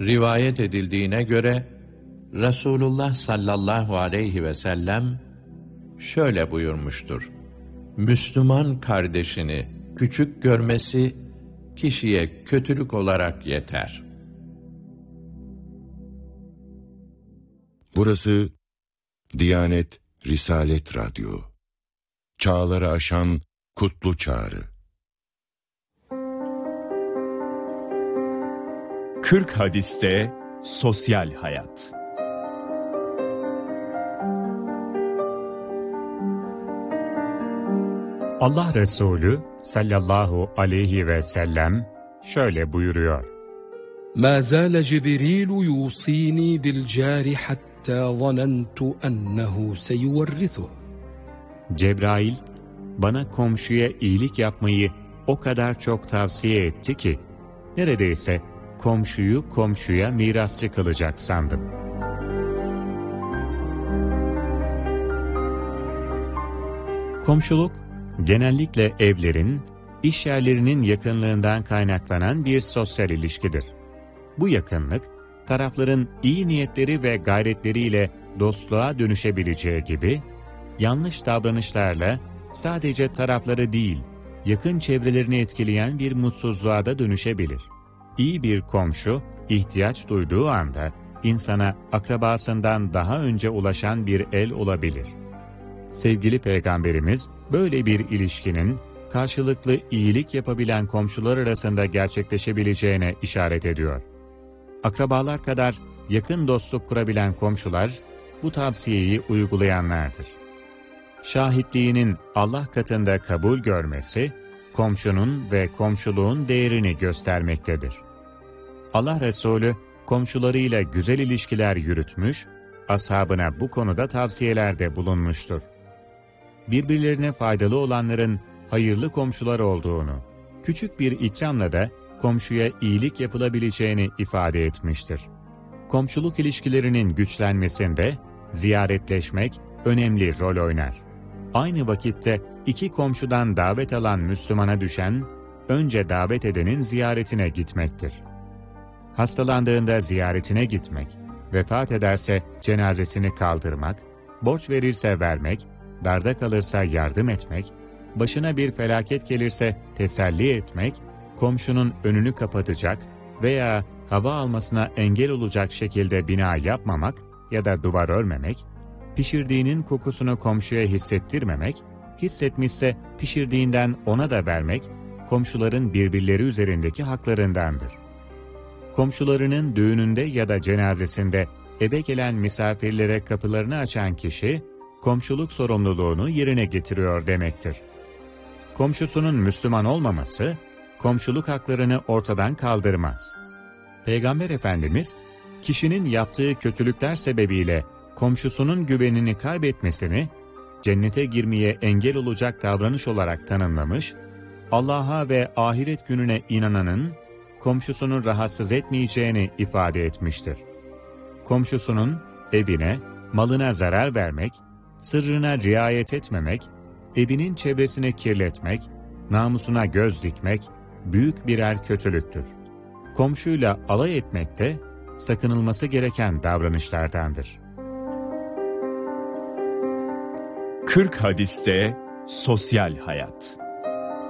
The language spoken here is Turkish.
Rivayet edildiğine göre Resulullah sallallahu aleyhi ve sellem şöyle buyurmuştur: Müslüman kardeşini küçük görmesi kişiye kötülük olarak yeter. Burası Diyanet Risalet Radyo. Çağları aşan kutlu çağrı. 40 hadiste sosyal hayat. Allah Resulü sallallahu aleyhi ve sellem şöyle buyuruyor: مَا زَالَ جِبْرِيلُ يُوصِينِي بِالْجَارِ حَتَّى ظَنَنْتُ أَنَّهُ سَيُوَرِّثُهُ. Cebrail bana komşuya iyilik yapmayı o kadar çok tavsiye etti ki neredeyse komşuyu komşuya mirasçı kılacak sandım. Komşuluk genellikle evlerin, iş yerlerinin yakınlığından kaynaklanan bir sosyal ilişkidir. Bu yakınlık, tarafların iyi niyetleri ve gayretleriyle dostluğa dönüşebileceği gibi, yanlış davranışlarla sadece tarafları değil, yakın çevrelerini etkileyen bir mutsuzluğa da dönüşebilir. İyi bir komşu, ihtiyaç duyduğu anda insana akrabasından daha önce ulaşan bir el olabilir. Sevgili Peygamberimiz böyle bir ilişkinin karşılıklı iyilik yapabilen komşular arasında gerçekleşebileceğine işaret ediyor. Akrabalar kadar yakın dostluk kurabilen komşular bu tavsiyeyi uygulayanlardır. Şahitliğinin Allah katında kabul görmesi, komşunun ve komşuluğun değerini göstermektedir. Allah Resulü komşularıyla güzel ilişkiler yürütmüş, ashabına bu konuda tavsiyelerde bulunmuştur. Birbirlerine faydalı olanların hayırlı komşular olduğunu, küçük bir ikramla da komşuya iyilik yapılabileceğini ifade etmiştir. Komşuluk ilişkilerinin güçlenmesinde ziyaretleşmek önemli rol oynar. Aynı vakitte iki komşudan davet alan Müslümana düşen, önce davet edenin ziyaretine gitmektir. Hastalandığında ziyaretine gitmek, vefat ederse cenazesini kaldırmak, borç verirse vermek, darda kalırsa yardım etmek, başına bir felaket gelirse teselli etmek, komşunun önünü kapatacak veya hava almasına engel olacak şekilde bina yapmamak ya da duvar örmemek, pişirdiğinin kokusunu komşuya hissettirmemek, hissetmişse pişirdiğinden ona da vermek, komşuların birbirleri üzerindeki haklarındandır. Komşularının düğününde ya da cenazesinde eve gelen misafirlere kapılarını açan kişi, komşuluk sorumluluğunu yerine getiriyor demektir. Komşusunun Müslüman olmaması, komşuluk haklarını ortadan kaldırmaz. Peygamber Efendimiz, kişinin yaptığı kötülükler sebebiyle komşusunun güvenini kaybetmesini, cennete girmeye engel olacak davranış olarak tanımlamış, Allah'a ve ahiret gününe inananın, komşusunu rahatsız etmeyeceğini ifade etmiştir. Komşusunun evine, malına zarar vermek, sırrına riayet etmemek, evinin çevresini kirletmek, namusuna göz dikmek büyük birer kötülüktür. Komşuyla alay etmek de sakınılması gereken davranışlardandır. 40 hadiste sosyal hayat.